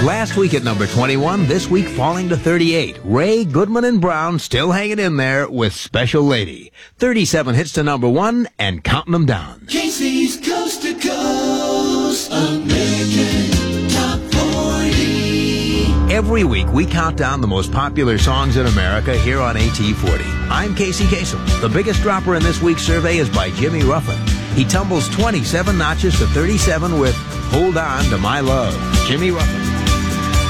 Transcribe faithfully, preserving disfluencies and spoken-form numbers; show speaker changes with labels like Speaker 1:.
Speaker 1: Last week at number twenty-one, this week falling to thirty-eight. Ray, Goodman, and Brown still hanging in there with Special Lady. thirty-seven hits to number one and counting them down.
Speaker 2: Casey's Coast to Coast American Top forty.
Speaker 1: Every week, we count down the most popular songs in America here on A T forty. I'm Casey Kasem. The biggest dropper in this week's survey is by Jimmy Ruffin. He tumbles twenty-seven notches to thirty-seven with Hold On to My Love. Jimmy Ruffin.